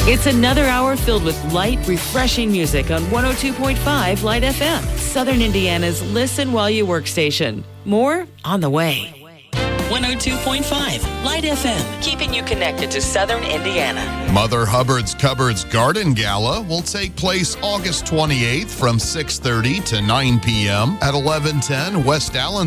It's another hour filled with light, refreshing music on 102.5 Light FM, Southern Indiana's Listen While You Work station. More on the way. 102.5 Light FM, keeping you connected to Southern Indiana. Mother Hubbard's Cupboards Garden Gala will take place August 28th from 6:30 to 9 p.m. at 1110 West Allen